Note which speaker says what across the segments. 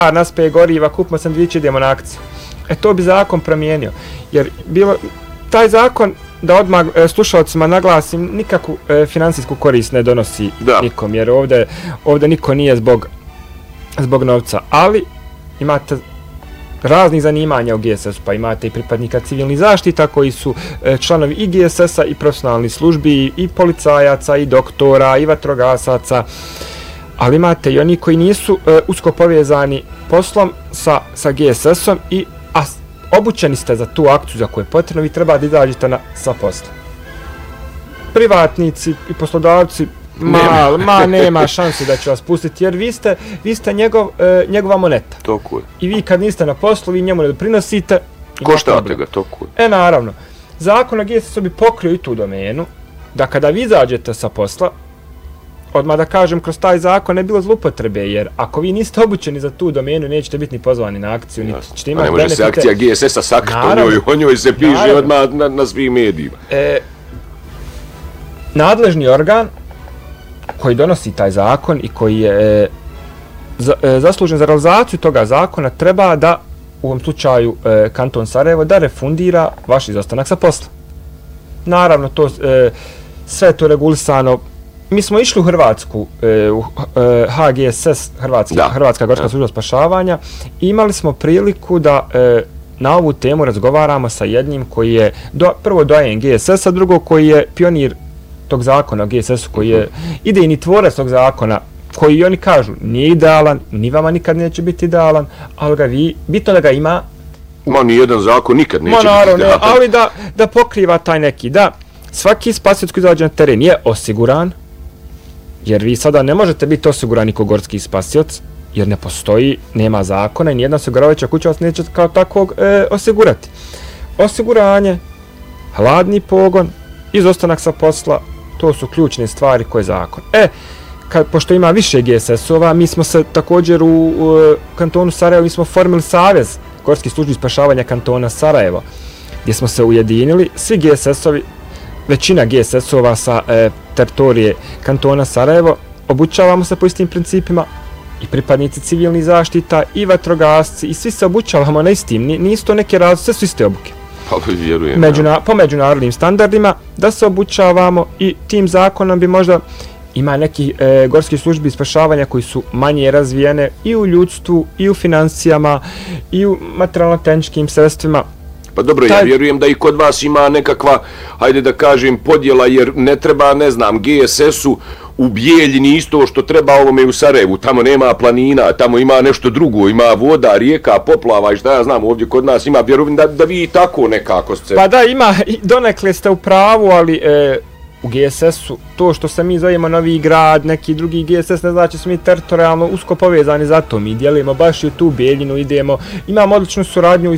Speaker 1: naspe goriva, kupimo sandviče, idemo na akciju. To bi zakon promijenio. Jer taj zakon, da odmah slušalcima naglasim, nikakvu finansijsku korist ne donosi nikom, jer ovdje niko nije zbog novca. Ali imate raznih zanimanja u GSS-u, pa imate i pripadnika civilnih zaštita koji su članovi i GSS-a i profesionalnih službi, i policajaca, i doktora, i vatrogasaca, ali imate i oni koji nisu usko povezani poslom sa GSS-om a obučeni ste za tu akciju za koju je potrebno, vi treba da izađete sa posla. Privatnici i poslodavci nema šanse da će vas pustiti, jer vi ste njegova moneta. I vi kad niste na poslu, vi njemu ne doprinosite.
Speaker 2: Koštate ga, to kuj.
Speaker 1: Naravno. Zakon o GSS-u bi pokrio i tu domenu, da kada vi izađete sa posla, odmah da kažem, kroz taj zakon ne bilo zloupotrebe, jer ako vi niste obučeni za tu domenu, nećete biti ni pozvani na akciju, niti ćete imati benefite.
Speaker 2: Ne može se akcija GSS-a sakriti, o njoj se piše odmah na svim medijima.
Speaker 1: Nadležni organ koji donosi taj zakon i koji je zaslužen za realizaciju toga zakona treba da, u ovom slučaju kanton Sarajevo, da refundira vaš izostanak sa posla. Naravno, sve je to regulisano. Mi smo išli u Hrvatsku, u HGSS, Hrvatska gorska služba spašavanja, i imali smo priliku da na ovu temu razgovaramo sa jednim koji je prvo doajen GSS-a, drugo koji je pionir tog zakona o GSS-u, koji je idejni tvorac tog zakona, koji oni kažu nije idealan, ni vama nikad neće biti idealan, ali ga bitno da ga ima.
Speaker 2: Nijedan zakon nikad neće biti idealan.
Speaker 1: Ali da pokriva taj neki, da svaki spasioc koji izađe na teren je osiguran, jer vi sada ne možete biti osigurani kao gorski spasioc, jer ne postoji, nema zakona i nijedna osiguravajuća kuća vas neće kao takvog osigurati. Osiguranje, hladni pogon, izostanak sa posla, to su ključne stvari koje je zakon. Pošto ima više GSS-ova, mi smo se također u kantonu Sarajevo, mi smo formili Savez gorskih službi spašavanja kantona Sarajevo, gdje smo se ujedinili, svi GSS-ovi, većina GSS-ova sa teritorije kantona Sarajevo, obučavamo se po istim principima, i pripadnici civilnih zaštita, i vatrogasci, i svi se obučavamo na istim, nisu to neke razlike, sve su iste obuke. Po međunarodnim standardima, da se obučavamo, i tim zakonom bi možda ima nekih gorskih službi spašavanja koji su manje razvijene i u ljudstvu, i u financijama, i u materijalno-tehničkim sredstvima.
Speaker 2: Pa dobro, ja vjerujem da i kod vas ima nekakva, hajde da kažem, podjela, jer ne treba, ne znam, GSS-u u Bijeljini isto što treba ovome u Sarajevu. Tamo nema planina, tamo ima nešto drugo, ima voda, rijeka, poplava i šta ja znam, ovdje kod nas ima, vjerujem da vi i tako nekako ste.
Speaker 1: Pa da, ima, donekle ste u pravu, ali u GSS-u, to što se mi zovemo Novi Grad, neki drugi GSS, ne znači da smo mi teritorijalno usko povezani, zato mi dijelimo baš i u tu Bijeljinu, imamo odličnu suradnju i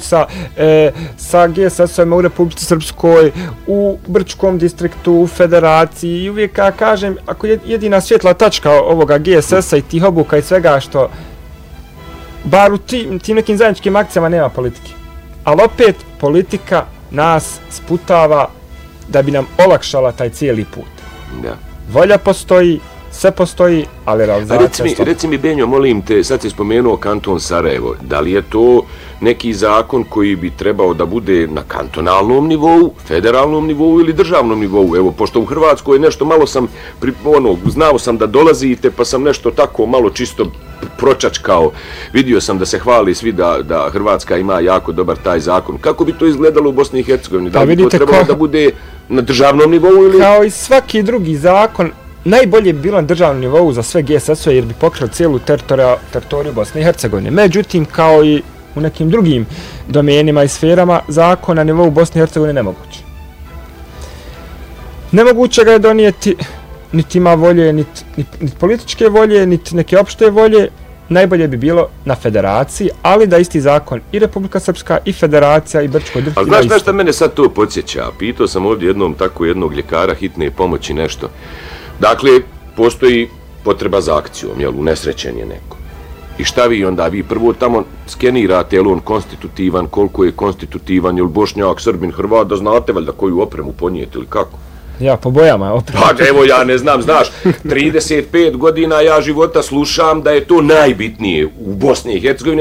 Speaker 1: sa GSS-ovima u Republici Srpskoj, u Brčkom distriktu, u Federaciji, i uvijek, kažem, ako je jedina svjetla tačka ovoga GSS-a i tih obuka i svega što, bar u tim nekim zajedničkim akcijama nema politike. Ali opet, politika nas sputava da bi nam olakšala taj cijeli put. Volja postoji, sve postoji, ali realizacija stoji.
Speaker 2: Reci mi, Benjo, molim te, sad si spomenuo kanton Sarajevo, da li je to neki zakon koji bi trebao da bude na kantonalnom nivou, federalnom nivou ili državnom nivou? Evo, pošto u Hrvatskoj nešto malo sam, znao sam da dolazite, pa sam nešto tako malo čisto pročačkao. Vidio sam da se hvali svi da Hrvatska ima jako dobar taj zakon. Kako bi to izgledalo u Bosni i Hercegovini? Da li bi to trebalo da bude na državnom nivou ili?
Speaker 1: Kao i svaki drugi zakon, najbolje bi bilo na državnom nivou za sve GSS-ove, jer bi pokrio cijelu teritoriju Bosne i Hercegovine. Međutim, kao i u nekim drugim domenima i sferama, zakon na nivou Bosne i Hercegovine nemoguće. Nemoguće ga je donijeti, niti ima volje, niti političke volje, niti neke opšte volje. Najbolje bi bilo na federaciji, ali da isti zakon i Republika Srpska, i federacija, i Brčko distrikt.
Speaker 2: Ali znaš šta mene sad to podsjeća? Pitao sam ovdje jednog ljekara hitne pomoći nešto. Dakle, postoji potreba za akcijom, jel, unesrećen je neko. I šta vi onda? Vi prvo tamo skenirate, jel on konstitutivan, koliko je konstitutivan, jel Bošnjak, Srbin, Hrvat, da znate valjda koju opremu ponijeti ili kako?
Speaker 1: Ja, po bojama opremu.
Speaker 2: Pa evo, ja ne znam, znaš, 35 godina ja života slušam da je to najbitnije u Bosni i Hercegovini.